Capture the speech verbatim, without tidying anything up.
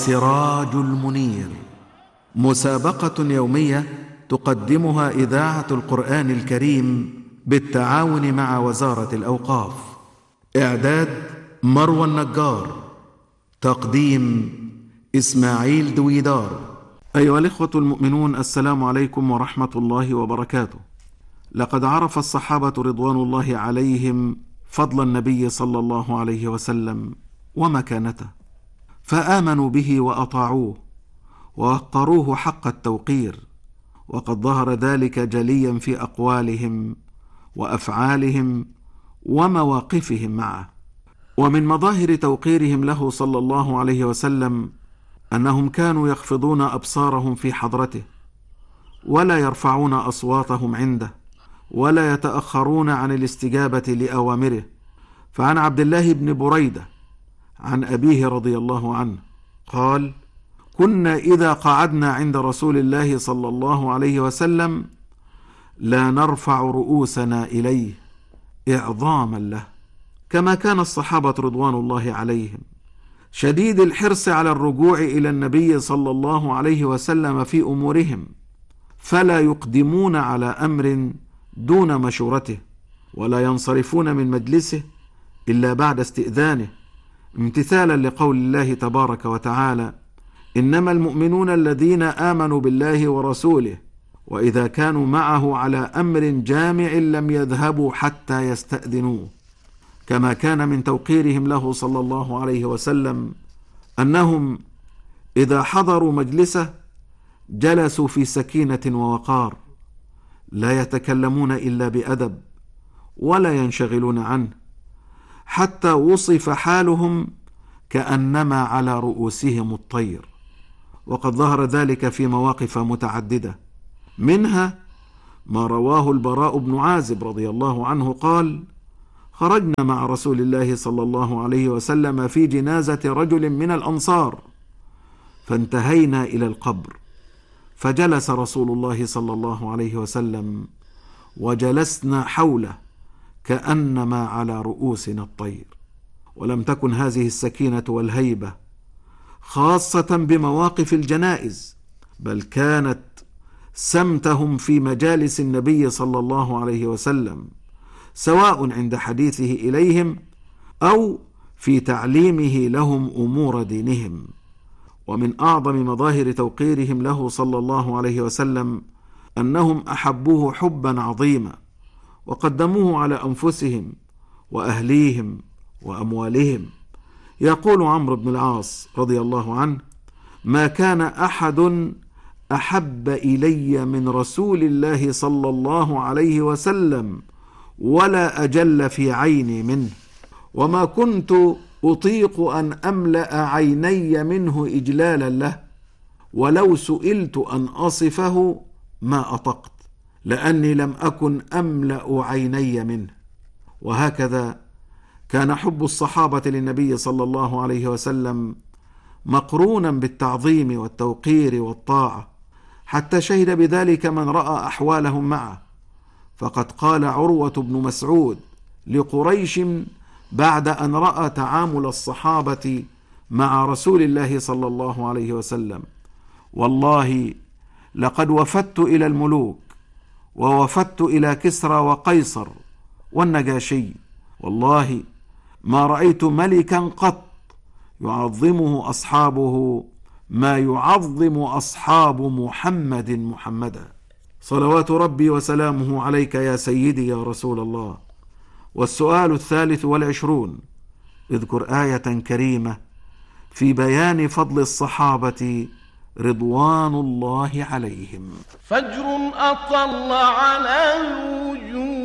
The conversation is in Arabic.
سراج المنير، مسابقة يومية تقدمها إذاعة القرآن الكريم بالتعاون مع وزارة الأوقاف. إعداد مروى النجار، تقديم إسماعيل دويدار. أيها الإخوة المؤمنون، السلام عليكم ورحمة الله وبركاته. لقد عرف الصحابة رضوان الله عليهم فضل النبي صلى الله عليه وسلم ومكانته، فآمنوا به وأطاعوه ووقروه حق التوقير، وقد ظهر ذلك جليا في أقوالهم وأفعالهم ومواقفهم معه. ومن مظاهر توقيرهم له صلى الله عليه وسلم أنهم كانوا يخفضون أبصارهم في حضرته، ولا يرفعون أصواتهم عنده، ولا يتأخرون عن الاستجابة لأوامره. فعن عبد الله بن بريدة عن أبيه رضي الله عنه قال: كنا إذا قعدنا عند رسول الله صلى الله عليه وسلم لا نرفع رؤوسنا إليه إعظاما له. كما كان الصحابة رضوان الله عليهم شديد الحرص على الرجوع إلى النبي صلى الله عليه وسلم في أمورهم، فلا يقدمون على أمر دون مشورته، ولا ينصرفون من مجلسه إلا بعد استئذانه، امتثالا لقول الله تبارك وتعالى: إنما المؤمنون الذين آمنوا بالله ورسوله وإذا كانوا معه على أمر جامع لم يذهبوا حتى يستأذنوه. كما كان من توقيرهم له صلى الله عليه وسلم أنهم إذا حضروا مجلسه جلسوا في سكينة ووقار، لا يتكلمون إلا بأدب ولا ينشغلون عنه، حتى وصف حالهم كأنما على رؤوسهم الطير. وقد ظهر ذلك في مواقف متعددة، منها ما رواه البراء بن عازب رضي الله عنه قال: خرجنا مع رسول الله صلى الله عليه وسلم في جنازة رجل من الأنصار، فانتهينا إلى القبر، فجلس رسول الله صلى الله عليه وسلم وجلسنا حوله كأنما على رؤوسنا الطير. ولم تكن هذه السكينة والهيبة خاصة بمواقف الجنائز، بل كانت سمتهم في مجالس النبي صلى الله عليه وسلم، سواء عند حديثه إليهم أو في تعليمه لهم أمور دينهم. ومن أعظم مظاهر توقيرهم له صلى الله عليه وسلم أنهم أحبوه حبا عظيما، وقدموه على أنفسهم وأهليهم وأموالهم. يقول عمرو بن العاص رضي الله عنه: ما كان أحد أحب إلي من رسول الله صلى الله عليه وسلم ولا أجل في عيني منه، وما كنت أطيق أن أملأ عيني منه إجلالا له، ولو سئلت أن أصفه ما أطقت، لأني لم أكن أملأ عيني منه. وهكذا كان حب الصحابة للنبي صلى الله عليه وسلم مقرونا بالتعظيم والتوقير والطاعة، حتى شهد بذلك من رأى أحوالهم معه. فقد قال عروة بن مسعود لقريش بعد أن رأى تعامل الصحابة مع رسول الله صلى الله عليه وسلم: والله لقد وفدت إلى الملوك، ووفدت إلى كسرى وقيصر والنجاشي، والله ما رأيت ملكا قط يعظمه أصحابه ما يعظم أصحاب محمد محمدا. صلوات ربي وسلامه عليك يا سيدي يا رسول الله. والسؤال الثالث والعشرون: اذكر آية كريمة في بيان فضل الصحابة رضوان الله عليهم. فجر أطل على الوجوه